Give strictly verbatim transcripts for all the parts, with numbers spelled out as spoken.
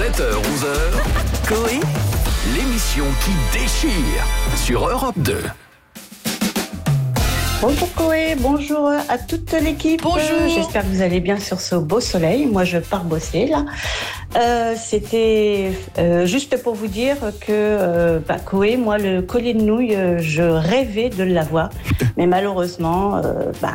sept heures onze heures, Coé, l'émission qui déchire sur Europe deux. Bonjour Coé, bonjour à toute l'équipe. Bonjour. J'espère que vous allez bien sur ce beau soleil. Moi, je pars bosser là. Euh, c'était euh, juste pour vous dire que euh, bah, Coé, moi, le collier de nouilles, euh, je rêvais de l'avoir, mais malheureusement, euh, bah,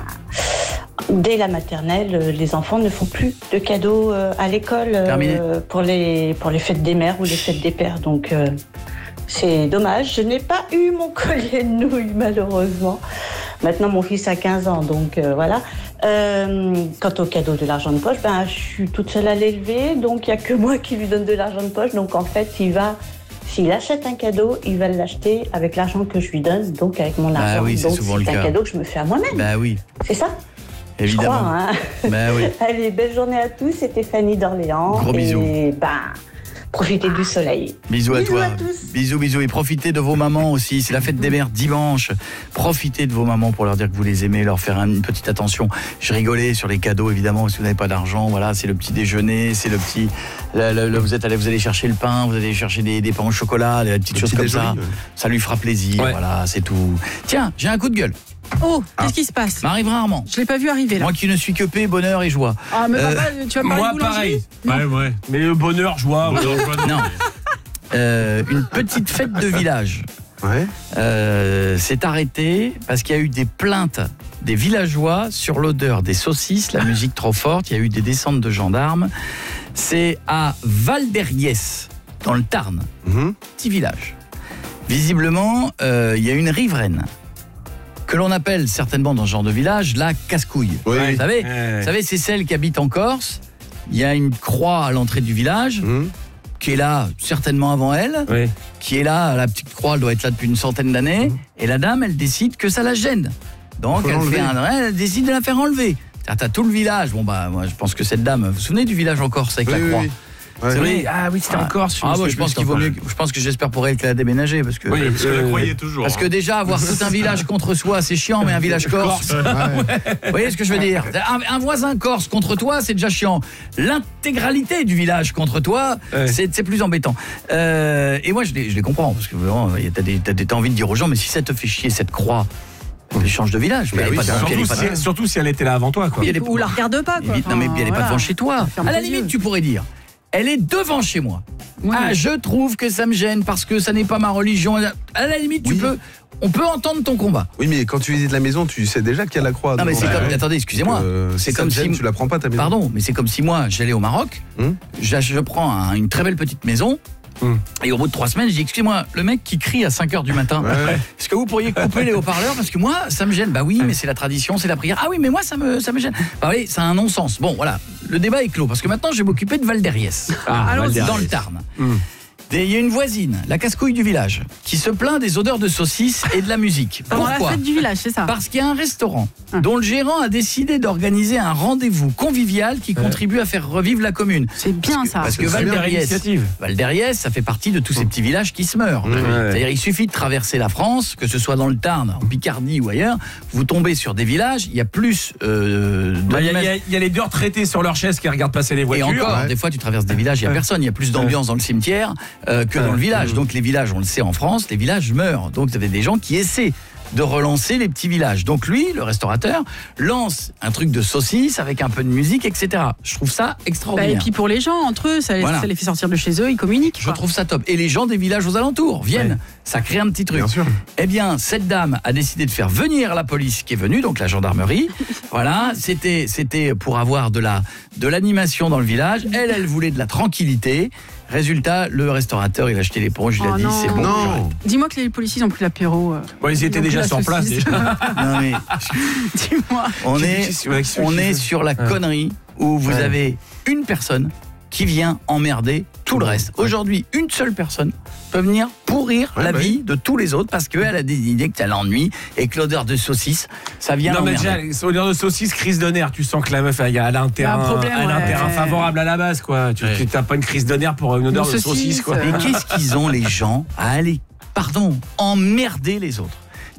dès la maternelle, les enfants ne font plus de cadeaux euh, à l'école euh, pour les pour les fêtes des mères ou les fêtes des pères. Donc euh, c'est dommage. Je n'ai pas eu mon collier de nouilles malheureusement. Maintenant, mon fils a quinze ans, donc euh, voilà. Euh, quant au cadeau de l'argent de poche, ben, je suis toute seule à l'élever, donc il n'y a que moi qui lui donne de l'argent de poche. Donc en fait, il va, s'il achète un cadeau, il va l'acheter avec l'argent que je lui donne, donc avec mon argent. Bah oui, c'est donc souvent c'est le un cas. cadeau que je me fais à moi-même. Bah oui. C'est ça ? Évidemment. Je crois, hein. Bah oui. Allez, belle journée à tous, c'était Fanny d'Orléans. Gros et, bisous. Ben, profitez du soleil. Bisous à Bisous toi. à tous. Bisous, bisous. Et profitez de vos mamans aussi. C'est la fête des mères dimanche. Profitez de vos mamans pour leur dire que vous les aimez, leur faire une petite attention. Je rigolais sur les cadeaux, évidemment, si vous n'avez pas d'argent. Voilà, c'est le petit déjeuner, c'est le petit. Le, le, le, vous êtes allé, vous allez chercher le pain, vous allez chercher des, des pains au chocolat, des petites Le choses petit comme déjeuner, ça. ouais. Ça lui fera plaisir. Ouais. Voilà, c'est tout. Tiens, j'ai un coup de gueule. Oh, Ah. qu'est-ce qui se passe? M'arrive rarement. Je l'ai pas vu arriver là. Moi qui ne suis que paix, bonheur et joie. Ah, mais Euh, papa, tu vas parler Moi, de boulangerie? pareil. Non. Ouais, ouais. Mais le bonheur, joie. Non. Euh, une petite fête de village. Ouais. Euh, s'est arrêté parce qu'il y a eu des plaintes des villageois sur l'odeur des saucisses, la musique trop forte, il y a eu des descentes de gendarmes. C'est à Val-d'Herriès, dans le Tarn, Mhm. petit village. Visiblement, euh, il y a une riveraine que l'on appelle certainement dans ce genre de village la casse-couille. Oui. Vous savez, Ouais. vous savez, c'est celle qui habite en Corse. Il y a une croix à l'entrée du village Mhm. qui est là certainement avant elle. Oui. Qui est là, la petite croix, elle doit être là depuis une centaine d'années, et la dame, elle décide que ça la gêne. Donc, Faut elle, l'enlever. fait un, elle décide de la faire enlever. C'est-à-dire, t'as tout le village. Bon, bah, moi, je pense que cette dame, vous vous souvenez du village en Corse avec Oui, la oui, croix oui. Ouais. C'est vrai. Ah oui, c'était Ah. en Corse. Ah, moi, je pense qu'il vaut mieux. Je pense que j'espère pour elle qu'elle a déménagé. Parce que, Oui, Parce que euh, la croyez toujours. parce que déjà, avoir tout un village contre soi, c'est chiant, mais un village corse. Vous voyez ce que je veux dire? un, un voisin corse contre toi, c'est déjà chiant. L'intégralité du village contre toi, Ouais. c'est c'est plus embêtant. Euh, et moi, je les, je les comprends. Parce que vraiment, t'as des- t'as des- t'as envie de dire aux gens, mais si ça te fait chier cette croix, tu changes de village. Mais Bah elle est oui, pas devant- surtout, elle est pas si, devant- surtout si elle était là avant toi, quoi. Oui, elle est- Ou la regarde pas, quoi. non, mais puis elle est pas Enfin, devant chez toi. Ferme À la tes limite, yeux. tu pourrais dire, elle est devant chez moi. Ouais. Ah, je trouve que ça me gêne parce que ça n'est pas ma religion. À la limite, tu Oui. peux, on peut entendre ton combat. Oui, mais quand tu visites la maison, tu sais déjà qu'il y a la croix. Non, mais devant. c'est Ouais, comme, ouais. attendez, excusez-moi. Euh, c'est si ça comme te gêne, si, tu la prends pas ta maison. pardon, mais c'est comme si moi, j'allais au Maroc, Hum je, je prends un- une très belle petite maison. Hum. Et au bout de trois semaines, je dis, excusez-moi, le mec qui crie à cinq heures du matin, Ouais, ouais. est-ce que vous pourriez couper les haut-parleurs? Parce que moi, ça me gêne. Bah oui, mais c'est la tradition, c'est la prière. Ah oui, mais moi, ça me, ça me gêne. Bah oui, c'est un non-sens. Bon, voilà, le débat est clos. Parce que maintenant, je vais m'occuper de Val-d'Herriès, Ah, Allons-y. Val-d'Herriès. dans le Tarn. Hum. Et il y a une voisine, la casse-couille du village, qui se plaint des odeurs de saucisses et de la musique. Pendant la Pourquoi? fête du village, c'est ça. Parce qu'il y a un restaurant Ah. dont le gérant a décidé d'organiser un rendez-vous convivial qui contribue à faire revivre la commune. C'est bien ça. Parce que C'est une super Val-d'Herriès, initiative. Val-d'Herriès, ça fait partie de tous ces petits villages qui se meurent. Ouais. C'est-à-dire, il suffit de traverser la France, que ce soit dans le Tarn, en Picardie ou ailleurs, vous tombez sur des villages, il y a plus euh, de Bah, Il y, a- il y a- il y a les deux retraités sur leur chaise qui regardent passer les et voitures. encore, Ouais. des fois, tu traverses des villages, il n'y a Ouais. personne, il y a plus d'ambiance dans le cimetière euh, que dans le village. Donc les villages, on le sait en France, les villages meurent. Donc vous avez des gens qui essaient de relancer les petits villages. Donc lui, le restaurateur, lance un truc de saucisse avec un peu de musique, et cetera. Je trouve ça Bah, extraordinaire. et puis pour les gens, entre eux, ça, les- Voilà. ça les fait sortir de chez eux, ils communiquent. Je quoi. trouve ça top. Et les gens des villages aux alentours viennent. Ouais. Ça crée un petit truc. Bien sûr. Eh bien, cette dame a décidé de faire venir la police qui est venue, donc la gendarmerie. Voilà, c'était c'était pour avoir de la de l'animation dans le village. Elle, elle voulait de la tranquillité. Résultat, le restaurateur, il a acheté l'éponge, il a Oh dit non. c'est bon. j'arrête. Non. Dis-moi que les policiers ont pris l'apéro. euh. Ouais, ils étaient Ils ont déjà pris la sur place. saucisse. Déjà. Non, mais Dis-moi. on Qui- est qui- ouais, qui- on qui- est qui- sur la connerie où vous Ouais. avez une personne qui vient emmerder tout le reste. Aujourd'hui, une seule personne peut venir pourrir Ouais, la bah vie de tous les autres parce qu'elle a des idées, que ça l'ennuie et que l'odeur de saucisse, ça vient Non, mais l'emmerder. déjà, odeur de saucisse, crise de nerfs. Tu sens que la meuf, elle a un terrain, problème, elle a un ouais. terrain favorable à la base, quoi. Tu Ouais. n'as pas une crise de nerfs pour une odeur Une de saucisse, saucisse, quoi. euh. Mais qu'est-ce qu'ils ont les gens à aller, pardon, emmerder les autres?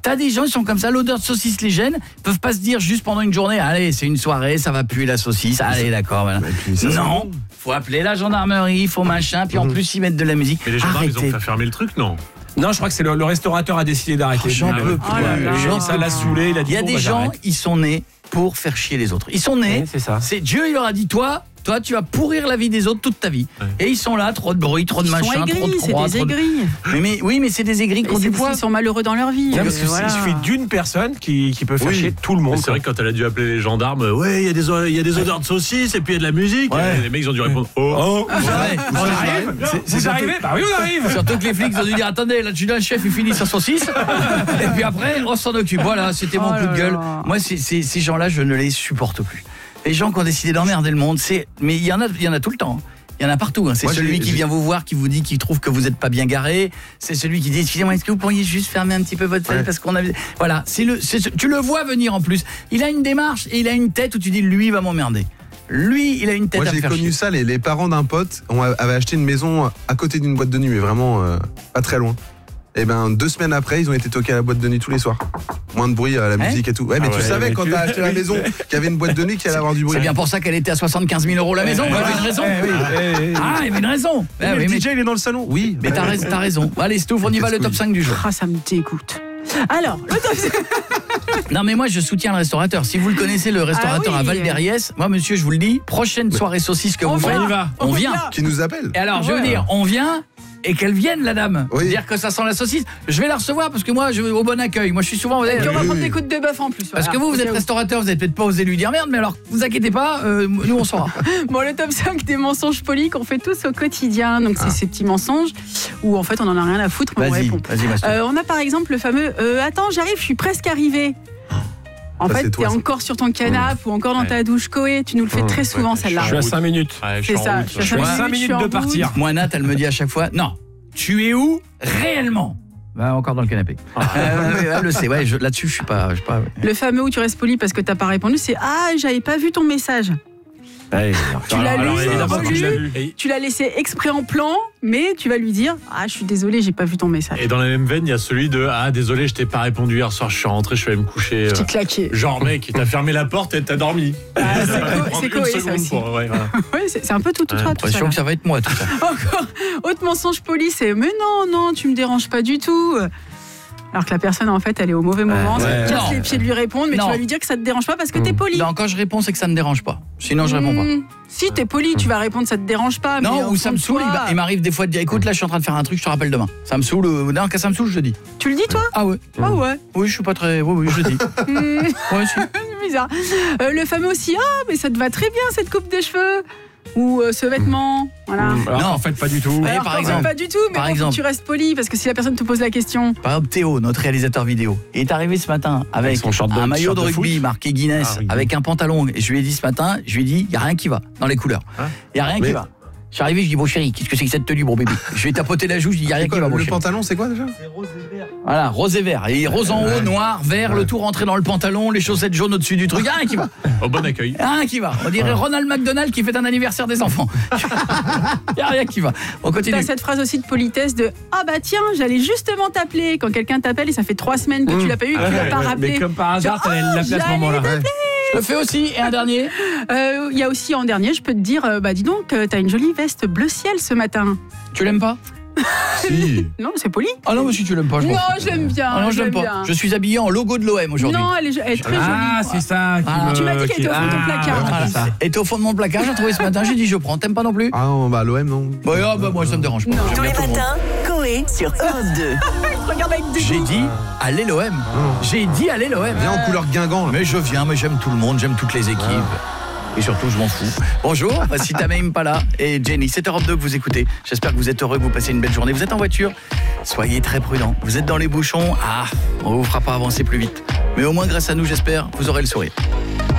T'as des gens qui sont comme ça, l'odeur de saucisse les gêne, peuvent pas se dire juste pendant une journée, allez, c'est une soirée, ça va puer la saucisse, allez, d'accord. Voilà. Non, faut appeler la gendarmerie, faut machin, puis en plus ils mettent de la musique. Mais les gendarmes, Arrêtez. ils ont fait fermer le truc, non? Non, je crois que c'est le, le restaurateur a décidé d'arrêter. Oh, j'en Ah, peux ouais. plus. Oh là là. Les gens, ça l'a saoulé. Il a dit, Il y a bon, des bah, gens, j'arrête. ils sont nés pour faire chier les autres. Ils sont nés, Ouais, c'est ça. c'est Dieu, il leur a dit, toi, toi, tu vas pourrir la vie des autres toute ta vie. Ouais. Et ils sont là, trop de bruit, trop de Ils sont machin, trop de aigris, c'est croix, des trop de... aigris. Mais, mais, oui, mais c'est des aigris qui Et ont c'est du parce poids. qu'ils sont malheureux dans leur vie. Non, Euh, parce que voilà. il suffit d'une personne qui, qui peut faire Oui. chier tout le monde. Mais c'est vrai que quand elle a dû appeler les gendarmes, euh, ouais, il y a des o- il y a des odeurs de saucisse et puis il y a de la musique. Ouais. Et les mecs ils ont dû répondre oh. Oh, C'est vrai. on arrive. C'est- c'est Vous surtout- arrivez? Bah oui, on arrive. Surtout que les flics ont dû dire attendez, là tu donnes le chef, il finit sa saucisse et puis après on s'en occupe. Voilà, c'était mon Oh coup de là gueule. là. Moi c'est, c'est, ces gens-là, je ne les supporte plus. Les gens qui ont décidé d'emmerder le monde, c'est mais il y en a il y en a tout le temps. Il y en a partout. Hein. C'est Moi, celui j'ai- qui j'ai- vient vous voir, qui vous dit qu'il trouve que vous n'êtes pas bien garé. C'est celui qui dit excusez-moi, est-ce que vous pourriez juste fermer un petit peu votre fenêtre Ouais. parce qu'on a voilà. C'est le, c'est ce- tu le vois venir en plus. Il a une démarche et il a une tête où tu dis lui il va m'emmerder. Lui, il a une tête Moi à me j'ai faire connu chier. ça, les, les parents d'un pote ont, avaient acheté une maison à côté d'une boîte de nuit, mais vraiment euh, pas très loin. Et ben deux semaines après, ils ont été toqués à la boîte de nuit tous les soirs. Moins de bruit, à la Hein musique et tout. Ouais, mais Ah tu ouais, savais mais quand tu- t'as acheté la maison qu'il y avait une boîte de nuit qui allait avoir du bruit. C'est bien pour ça qu'elle était à soixante-quinze mille euros la maison. Il y avait une raison. Eh oui, eh oui. Ah, il y avait une raison. Mais Ah oui, le mais D J il est dans le salon. Oui. mais t'as raison, t'as raison. Allez, Stouff, on y va, le top cinq du jour. Ah, ça me dégoûte. Alors, le top cinq. Non, mais moi, je soutiens le restaurateur. Si vous le connaissez, le restaurateur Ah oui. à Val d'Herriès, moi, monsieur, je vous le dis, prochaine soirée saucisse que On vous va. faites, On y va. on vient. Qui nous appelle. Et alors, je veux Ouais. dire, on vient et qu'elle vienne, la dame. Oui. Dire que ça sent la saucisse. Je vais la recevoir parce que moi, je vais au bon accueil. Moi, je suis souvent. Et puis on va Oui, prendre oui. des coups de bœuf en plus. Parce voilà. que vous, vous Au êtes cas où. restaurateur, vous n'avez peut-être pas osé lui dire merde, mais alors, vous inquiétez pas, euh, nous, on saura. Bon, le top cinq des mensonges polis qu'on fait tous au quotidien. Donc, c'est ces petits mensonges où en fait on en a rien à foutre, mais on Vas-y, répond. vas-y, Mastou. Euh, on a par exemple le fameux euh, attends, j'arrive, je suis presque arrivé. En Ça, fait, c'est t'es toi, ça. encore sur ton canapé ou encore dans Ouais. ta douche, Koé. Tu nous le fais Mmh, très souvent, ouais, celle-là. Je suis à cinq minutes. Ouais, je C'est suis en ça. route, Je suis ouais. à cinq cinq minutes minutes de partir. Moi, Nat, elle me dit à chaque fois, non, tu es où réellement? Bah, encore dans le canapé. Euh, elle le sait, ouais, je- là-dessus, je suis pas. Je suis pas Le fameux où tu restes poli parce que t'as pas répondu, c'est ah, j'avais pas vu ton message. Tu l'as lu, évidemment, relu. que je l'ai vu. Et- Tu l'as laissé exprès en plan, mais tu vas lui dire ah, je suis désolé, j'ai pas vu ton message. Et dans la même veine, il y a celui de ah désolé, je t'ai pas répondu hier soir, je suis rentré, je suis allé me coucher. Je t'ai euh, claqué. Genre mec, t'as fermé la porte et t'as dormi. Ah, c'est Ça va co- prendre c'est une Koé, ça seconde aussi. pour- ouais, voilà. Ouais, c'est c'est un peu tout, tout, Ouais, toi, tout ça. l'impression là. que ça va être moi, tout ça. Encore, autre mensonge poli, c'est mais non, non, tu me déranges pas du tout. Alors que la personne, en fait, elle est au mauvais moment, ça ouais. te casse Non. les pieds de lui répondre, mais Non. tu vas lui dire que ça te dérange pas parce que t'es poli. Non, quand je réponds, c'est que ça ne me dérange pas. Sinon, je réponds pas. Mmh. Si t'es poli, tu vas répondre, ça te dérange pas. mais Non, au ou ça fond me de saoule, il toi, m'a- il m'arrive des fois de dire écoute, là, je suis en train de faire un truc, je te rappelle demain. Ça me saoule, euh, non, quand ça me saoule, je le dis. Tu le dis, toi Ah ouais. Ah ouais, Oui, je suis pas très. Oui, oui, je le dis. Mmh, Ouais, si. c'est bizarre. Euh, le fameux aussi, ah, mais ça te va très bien cette coupe de cheveux. Ou euh, ce vêtement. Voilà. Alors, Non. en fait, pas du tout. Ouais, Alors, par qu'en fait, exemple. pas du tout, mais Par bon, faut que exemple. tu restes poli parce que si la personne te pose la question. Par exemple, Théo, notre réalisateur vidéo, il est arrivé ce matin avec, Avec son short de- un maillot de short de rugby foot. marqué Guinness, Ah oui. avec un pantalon. Et je lui ai dit ce matin, je lui ai dit, il n'y a rien qui va dans les couleurs. Hein Il n'y a rien qui Mais- va. Je suis arrivé, je dis, bon chéri, qu'est-ce que c'est que cette tenue, bon bébé? Je lui ai tapoté la joue, je dis, il n'y a rien C'est qui quoi, va, le, bon le chéri. pantalon, c'est quoi déjà? Voilà, rose et vert. Et rose en haut, noir, vert, le tout rentré dans le pantalon, les chaussettes jaunes au-dessus du truc. Il n'y a rien qui va. Au bon accueil. Il n'y a rien qui va. On dirait Ronald McDonald qui fait un anniversaire des enfants. Il n'y a rien qui va. On continue. T'as cette phrase aussi de politesse de ah bah tiens, j'allais justement t'appeler. Quand quelqu'un t'appelle et ça fait trois semaines que tu l'as pas eu et que tu l'as pas rappelé. Mais comme par hasard, t'allais Ah, l'appeler à ce j'allais moment-là. Ouais. Je le fais aussi. Et un dernier. Euh, Il y a aussi en dernier, je peux te dire, euh, bah dis donc, euh, t'as une jolie veste bleu ciel ce matin. Tu l'aimes pas? Si. Non, c'est poli. Ah non, mais si tu l'aimes pas, je m'en Non, fous. je l'aime bien. Ah non, je je l'aime l'aime pas. bien. Je suis habillé en logo de l'O M aujourd'hui. Non, elle est, elle est très Ah, jolie. c'est ça. qui Ah, me- tu m'as dit qu'elle qui- était au fond de ton Ah, placard. voilà, Voilà. ça. Elle était au fond de mon placard, j'ai trouvé ce matin, j'ai dit je prends. T'aimes pas non plus? Ah non, bah l'O M non. Ouais, ah, bah moi ça me dérange pas. Non. J'aime Tous bien les tout le monde. matins, Coé sur Europe deux. Regarde avec des J'ai goûts. dit allez l'O M. J'ai dit allez l'O M. Viens en couleur Guingamp. là. Mais je viens, mais j'aime tout le monde, j'aime toutes les équipes. Et surtout, je m'en fous. Bonjour, voici Tamim Impala et Jenny. C'est Europe deux que vous écoutez. J'espère que vous êtes heureux, que vous passez une belle journée. Vous êtes en voiture, soyez très prudents. Vous êtes dans les bouchons, ah, on vous fera pas avancer plus vite. Mais au moins, grâce à nous, j'espère, vous aurez le sourire.